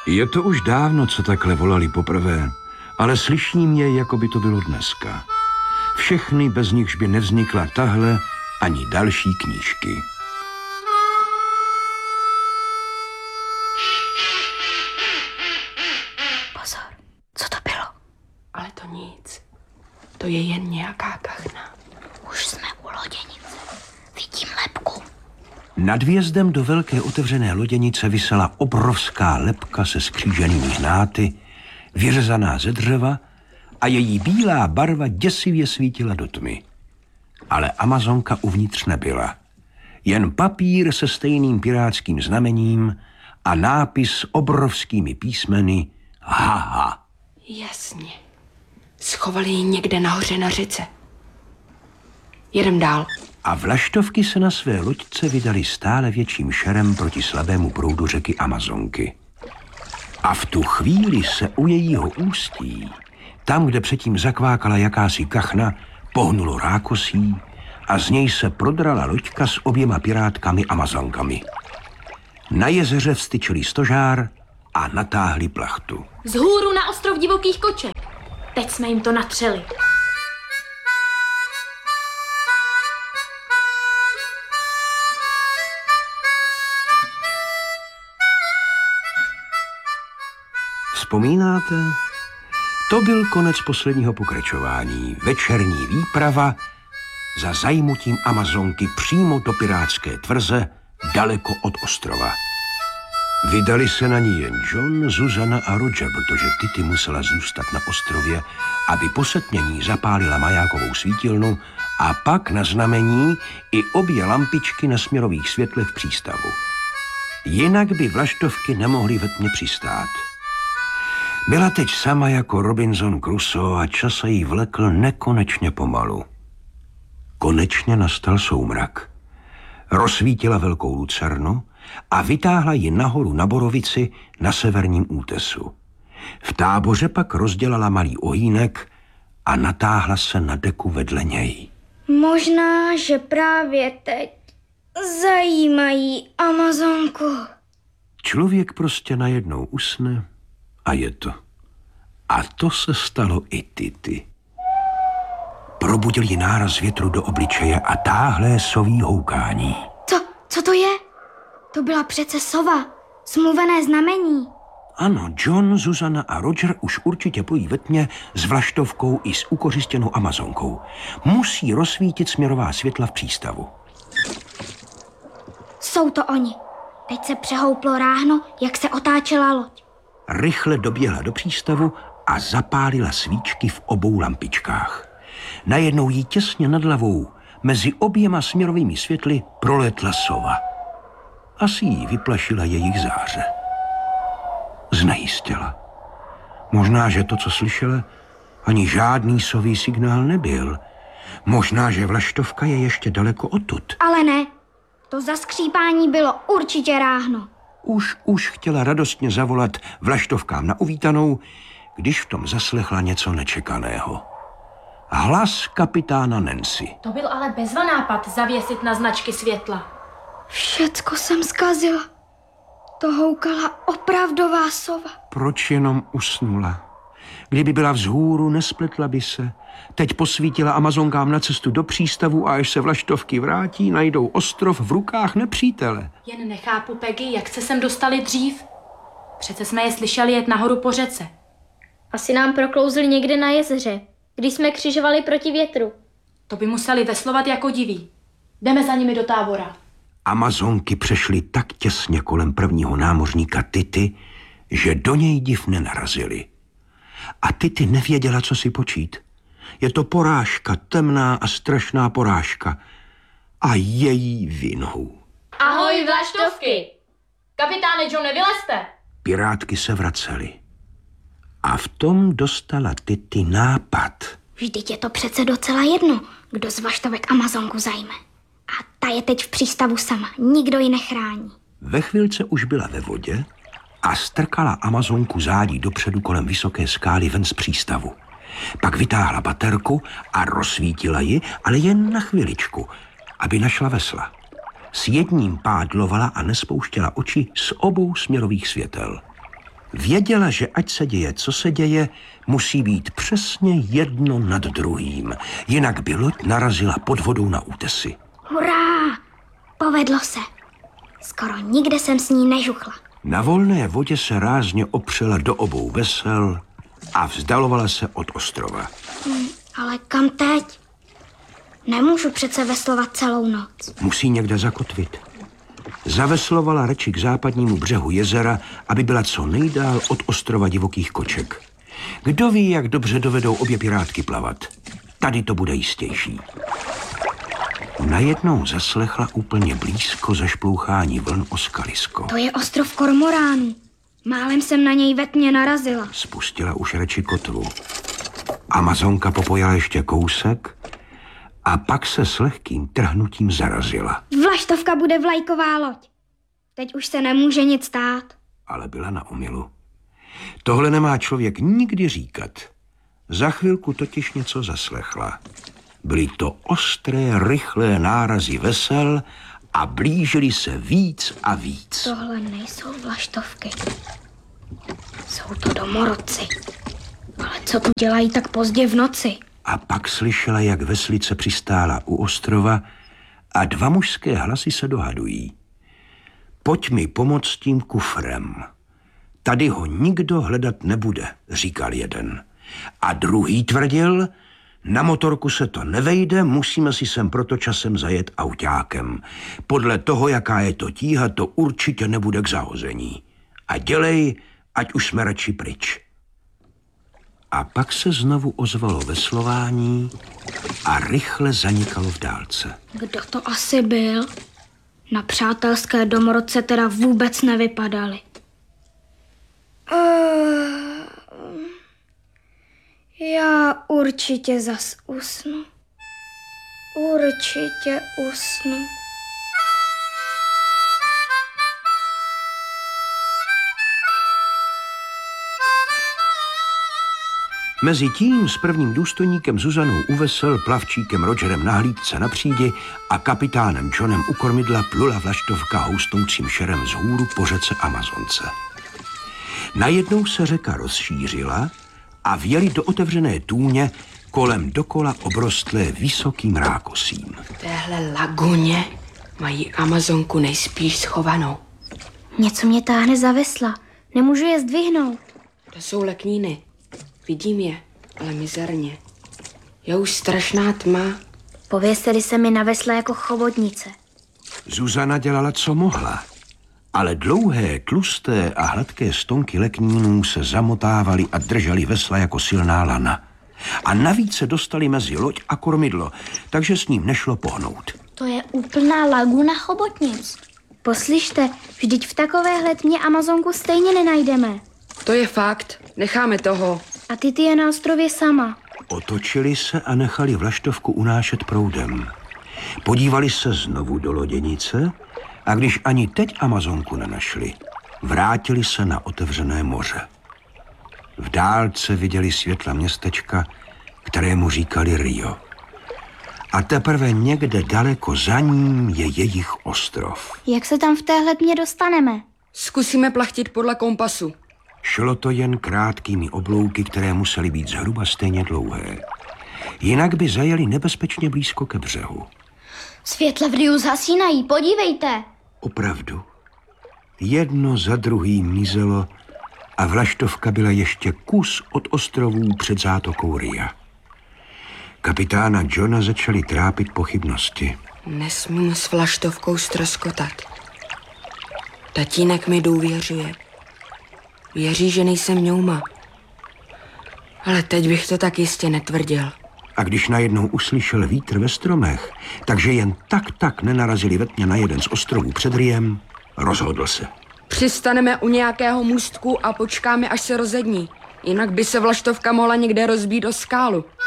Je to už dávno, co takhle volali poprvé, ale slyším je, jako by to bylo dneska. Všechny, bez nichž by nevznikla tahle ani další knížky. Pozor, co to bylo? Ale to nic. To je jen nějaká kachna. Už jsme u loděnice. Vidím lebku. Nad vjezdem do velké otevřené loděnice visela obrovská lebka se skříženými hnáty, vyřezaná ze dřeva, a její bílá barva děsivě svítila do tmy. Ale Amazonka uvnitř nebyla. Jen papír se stejným pirátským znamením a nápis obrovskými písmeny Haha. Jasně. Schovali ji někde nahoře na řece. Jedem dál. A vlaštovky se na své loďce vydali stále větším šerem proti slabému proudu řeky Amazonky. A v tu chvíli se u jejího ústí, tam, kde předtím zakvákala jakási kachna, pohnulo rákosí a z něj se prodrala loďka s oběma pirátkami Amazonkami. Na jezeře vstyčili stožár a natáhli plachtu. Vzhůru na ostrov divokých koček. Teď jsme jim to natřeli. Vzpomínáte? To byl konec posledního pokračování. Večerní výprava za zajmutím Amazonky přímo do pirátské tvrze daleko od ostrova. Vydali se na ní jen John, Zuzana a Roger, protože Titty musela zůstat na ostrově, aby po setmění zapálila majákovou svítilnu a pak na znamení i obě lampičky na směrových světlech v přístavu. Jinak by vlaštovky nemohly ve tmě přistát. Byla teď sama jako Robinson Crusoe a čas se jí vlekl nekonečně pomalu. Konečně nastal soumrak. Rozsvítila velkou lucernu a vytáhla ji nahoru na borovici na severním útesu. V táboře pak rozdělala malý ohýnek a natáhla se na deku vedle něj. Možná, že právě teď zajímají Amazonku. Člověk prostě najednou usne a je to. A to se stalo i Titty. Probudil ji náraz větru do obličeje a táhlé soví houkání. Co to je? To byla přece sova. Smluvené znamení. Ano, John, Zuzana a Roger už určitě pojí ve tmě s vlaštovkou i s ukořistěnou Amazonkou. Musí rozsvítit směrová světla v přístavu. Jsou to oni. Teď se přehouplo ráhno, jak se otáčela loď. Rychle doběhla do přístavu a zapálila svíčky v obou lampičkách. Najednou jí těsně nad hlavou mezi oběma směrovými světly proletla sova. Asi jí vyplašila jejich záře. Znejistěla. Možná, že to, co slyšela, ani žádný sový signál nebyl. Možná, že vlaštovka je ještě daleko odtud. Ale ne. To zaskřípání bylo určitě ráhno. Už chtěla radostně zavolat vlaštovkám na uvítanou, když v tom zaslechla něco nečekaného. Hlas kapitána Nancy. To byl ale bezva nápad zavěsit na značky světla. Všecko jsem zkazila. To houkala opravdová sova. Proč jenom usnula? Kdyby byla vzhůru, nespletla by se. Teď posvítila Amazonkám na cestu do přístavu a až se vlaštovky vrátí, najdou ostrov v rukách nepřítele. Jen nechápu, Peggy, jak se sem dostali dřív. Přece jsme je slyšeli jet nahoru po řece. Asi nám proklouzli někde na jezeře, když jsme křižovali proti větru. To by museli veslovat jako diví. Jdeme za nimi do tábora. Amazonky přešly tak těsně kolem prvního námořníka Titty, že do něj div nenarazili. A Titty nevěděla, co si počít. Je to porážka, temná a strašná porážka. A její vinou. Ahoj, vlaštovky! Kapitáne Johne, vylezte! Pirátky se vracely. A v tom dostala Titty nápad. Vždyť je to přece docela jedno, kdo z vlaštovek Amazonku zajme. A ta je teď v přístavu sama, nikdo ji nechrání. Ve chvilce už byla ve vodě a strkala Amazonku zádí dopředu kolem vysoké skály ven z přístavu. Pak vytáhla baterku a rozsvítila ji, ale jen na chviličku, aby našla vesla. S jedním pádlovala a nespouštěla oči z obou směrových světel. Věděla, že ať se děje, co se děje, musí být přesně jedno nad druhým. Jinak by loď narazila pod vodou na útesy. Hurá! Povedlo se. Skoro nikde jsem s ní nežuchla. Na volné vodě se rázně opřela do obou vesel a vzdalovala se od ostrova. Ale kam teď? Nemůžu přece veslovat celou noc. Musí někde zakotvit. Zaveslovala radši k západnímu břehu jezera, aby byla co nejdál od ostrova divokých koček. Kdo ví, jak dobře dovedou obě pirátky plavat. Tady to bude jistější. Najednou zaslechla úplně blízko zašplouchání vln o skalisko. To je ostrov Kormoránů. Málem jsem na něj ve tmě narazila. Spustila už radši kotvu. Amazonka popojala ještě kousek a pak se s lehkým trhnutím zarazila. Vlaštovka bude vlajková loď. Teď už se nemůže nic stát. Ale byla na omylu. Tohle nemá člověk nikdy říkat. Za chvilku totiž něco zaslechla. Byly to ostré, rychlé nárazy vesel a blížily se víc a víc. Tohle nejsou vlaštovky. Jsou to domorodci. Ale co tu dělají tak pozdě v noci? A pak slyšela, jak veslice přistála u ostrova a dva mužské hlasy se dohadují. Pojď mi pomoct tím kufrem. Tady ho nikdo hledat nebude, říkal jeden. A druhý tvrdil, na motorku se to nevejde, musíme si sem proto časem zajet autákem. Podle toho, jaká je to tíha, to určitě nebude k zahození. A dělej, ať už jsme radši pryč. A pak se znovu ozvalo veslování a rychle zanikalo v dálce. Kdo to asi byl? Na přátelské domorodce teda vůbec nevypadaly. Já určitě zas usnu. Určitě usnu. Mezitím s prvním důstojníkem Zuzanou u vesel, plavčíkem Rogerem na hlídce na přídi a kapitánem Johnem u kormidla plula vlaštovka houstoucím šerem vzhůru po řece Amazonce. Najednou se řeka rozšířila a vjeli do otevřené tůně kolem dokola obrostlé vysokým rákosím. V téhle laguně mají Amazonku nejspíš schovanou. Něco mě táhne za vesla. Nemůžu je zdvihnout. To jsou lekníny. Vidím je, ale mizerně. Je už strašná tma. Pověsili se mi na vesla jako chobotnice. Zuzana dělala, co mohla, ale dlouhé, tlusté a hladké stonky leknínů se zamotávaly a držely vesla jako silná lana. A navíc se dostali mezi loď a kormidlo, takže s ním nešlo pohnout. To je úplná laguna chobotnic. Poslyšte, vždyť v takovéhle tmě Amazonku stejně nenajdeme. To je fakt, necháme toho. A ty je na ostrově sama. Otočili se a nechali vlaštovku unášet proudem. Podívali se znovu do loděnice a když ani teď Amazonku nenašli, vrátili se na otevřené moře. V dálce viděli světla městečka, kterému říkali Rio. A teprve někde daleko za ním je jejich ostrov. Jak se tam v téhle tmě dostaneme? Zkusíme plachtit podle kompasu. Šlo to jen krátkými oblouky, které musely být zhruba stejně dlouhé. Jinak by zajeli nebezpečně blízko ke břehu. Světla v Riu zhasínají, podívejte. Opravdu. Jedno za druhým mizelo a vlaštovka byla ještě kus od ostrovů před zátokou Ria. Kapitána Johna začaly trápit pochybnosti. Nesmím s vlaštovkou ztroskotat. Tatínek mi důvěřuje. Věří, že nejsem ňouma. Ale teď bych to tak jistě netvrdil. A když najednou uslyšel vítr ve stromech, takže jen tak nenarazili ve tmě na jeden z ostrovů před Riem, rozhodl se. Přistaneme u nějakého můstku a počkáme, až se rozední. Jinak by se vlaštovka mohla někde rozbít o skálu.